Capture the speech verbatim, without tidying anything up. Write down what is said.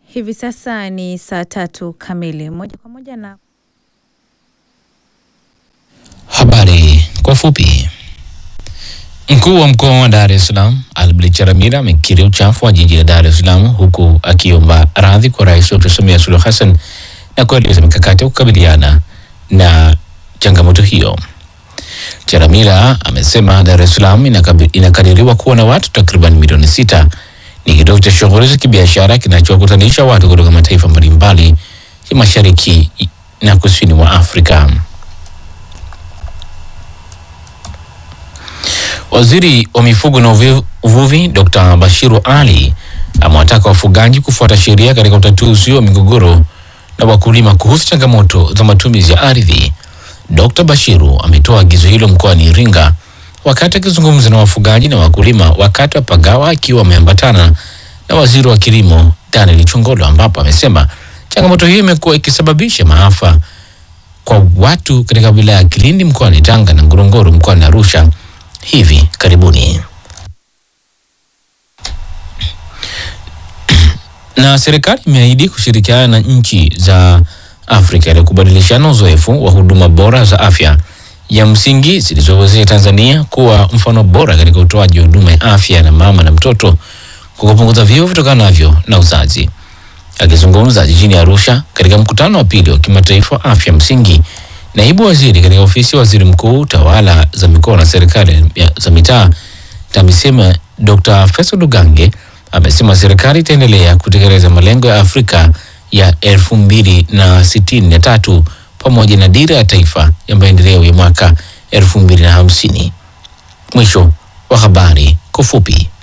Hivi sasa ni saa tatu kamili. Moja kwa moja na habari kwa fupi. Mkuu wa mkoa wa Dar es Salaam Albert Chalamila amekiri uchafu wa jiji la Dar es Salaam huku akiomba radhi kwa Rais Doctor Samia Suluhu Hassan na kueleza mikakati ya kukabiliana na changamoto hiyo. Chalamila amesema Dar es Salaam inakadiriwa kuwa na watu takriban milioni sita. Ni kituo cha shughuli za kibiashara kinachokutanisha watu kutoka mataifa mbalimbali ya Mashariki na Kusini mwa Afrika. Waziri wa mifugo na uvuvi Doctor Bashiru Ali amewataka wafugaji kufuata sheria katika utatuzi wa migogoro na wakulima kuhusu changamoto za matumizi ya ardhi. Doctor Bashiru ametoa agizo hilo mkoani Iringa wakati akizungumza na wafugaji na wakulima wakati wa Pagawa, akiwa ameambatana na waziri wa kilimo Daniel Chongolo, ambapo amesema changamoto hiyo imekuwa ikisababisha maafa kwa watu katika wilaya ya Kilindi mkoani Tanga na Ngorongoro mkoani Arusha hivi karibuni. Na serikali imeahidi kushirikiana na nchi za Afrika ili kubadilishana uzoefu wa huduma bora za afya ya msingi zilizowezesha Tanzania kuwa mfano bora katika utoaji wa huduma ya afya na mama na mtoto kwa kupunguza vifo vitokanavyo na uzazi. Akizungumza jijini Arusha katika mkutano wa pili wa kimataifa wa afya msingi, naibu waziri katika ofisi ya waziri mkuu, tawala za mikoa na serikali za mitaa TAMISEMI, Doctor Feso Dugange amesema serikali itaendelea kutekeleza malengo ya Afrika ya elfu mbili na sitini na tatu pamoja na dira ya taifa ya maendeleo ya mwaka elfu mbili na hamsini. Mwisho wa habari kwa fupi.